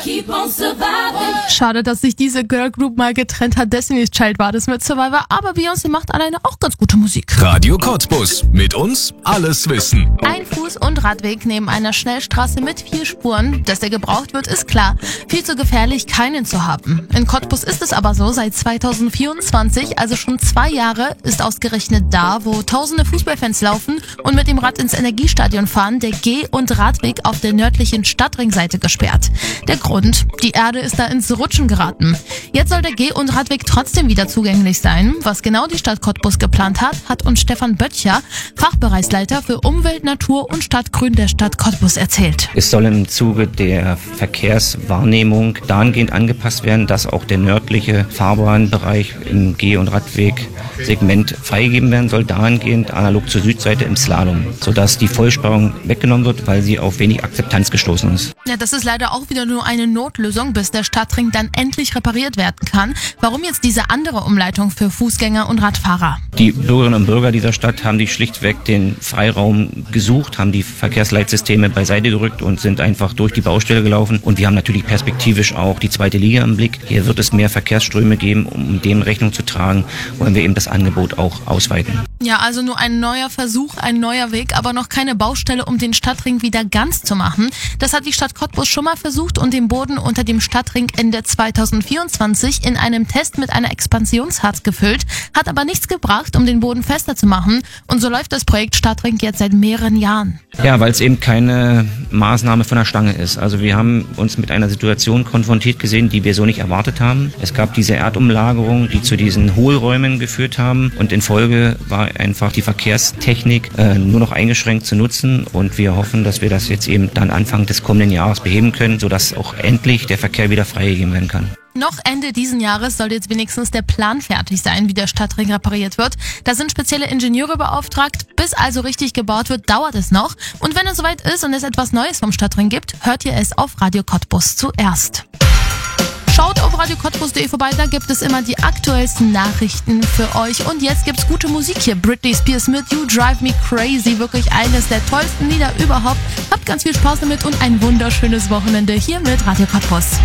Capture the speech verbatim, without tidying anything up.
Keep on surviving. Schade, dass sich diese Girlgroup mal getrennt hat. Destiny's Child war das mit Survivor, aber Beyoncé macht alleine auch ganz gute Musik. Radio Cottbus. Mit uns alles wissen. Ein Fuß- und Radweg neben einer Schnellstraße mit vier Spuren. Dass der gebraucht wird, ist klar. Viel zu gefährlich, keinen zu haben. In Cottbus ist es aber so, seit zweitausendvierundzwanzig, also schon zwei Jahre, ist ausgerechnet da, wo tausende Fußballfans laufen und mit dem Rad ins Energiestadion fahren, der Geh- und Radweg auf der nördlichen Stadtringseite gesperrt. Der Grund? Die Erde ist da ins Rutschen geraten. Jetzt soll der Geh- und Radweg trotzdem wieder zugänglich sein. Was genau die Stadt Cottbus geplant hat, hat uns Stefan Böttcher, Fachbereichsleiter für Umwelt, Natur und Stadtgrün der Stadt Cottbus, erzählt. Es soll im Zuge der Verkehrswahrnehmung dahingehend angepasst werden, dass auch der nördliche Fahrbahnbereich im Geh- und Radwegsegment freigegeben werden soll, dahingehend analog zur Südseite im Slalom, sodass die Vollsperrung weggenommen wird, weil sie auf wenig Akzeptanz gestoßen ist. Ja, das ist leider auch wieder nur eine Notlösung, bis der Stadtring dann endlich repariert werden kann. Warum jetzt diese andere Umleitung für Fußgänger und Radfahrer? Die Bürgerinnen und Bürger dieser Stadt haben sich schlichtweg den Freiraum gesucht, haben die Verkehrsleitsysteme beiseite gerückt und sind einfach durch die Baustelle gelaufen. Und wir haben natürlich perspektivisch auch die zweite Liga im Blick. Hier wird es mehr Verkehrsströme geben, um dem Rechnung zu tragen, wollen wir eben das Angebot auch ausweiten. Ja, also nur ein neuer Versuch, ein neuer Weg, aber noch keine Baustelle, um den Stadtring wieder ganz zu machen. Das hat die Stadt Cottbus schon mal versucht und den Boden unter dem Stadtring Ende zweitausendvierundzwanzig in einem Test mit einer Expansionsharz gefüllt, hat aber nichts gebracht, um den Boden fester zu machen. Und so läuft das Projekt Stadtring jetzt seit mehreren Jahren. Ja, weil es eben keine Maßnahme von der Stange ist. Also wir haben uns mit einer Situation konfrontiert gesehen, die wir so nicht erwartet haben. Es gab diese Erdumlagerung, die zu diesen Hohlräumen geführt haben und in Folge war einfach die Verkehrstechnik äh, nur noch eingeschränkt zu nutzen und wir hoffen, dass wir das jetzt eben dann Anfang des kommenden Jahres beheben können, sodass auch endlich der Verkehr wieder freigegeben werden kann. Noch Ende diesen Jahres soll jetzt wenigstens der Plan fertig sein, wie der Stadtring repariert wird. Da sind spezielle Ingenieure beauftragt. Bis also richtig gebaut wird, dauert es noch. Und wenn es soweit ist und es etwas Neues vom Stadtring gibt, hört ihr es auf Radio Cottbus zuerst. Schaut auf radio cottbus punkt de vorbei, da gibt es immer die aktuellsten Nachrichten für euch. Und jetzt gibt's gute Musik hier. Britney Spears mit You Drive Me Crazy. Wirklich eines der tollsten Lieder überhaupt. Habt ganz viel Spaß damit und ein wunderschönes Wochenende hier mit Radio Cottbus.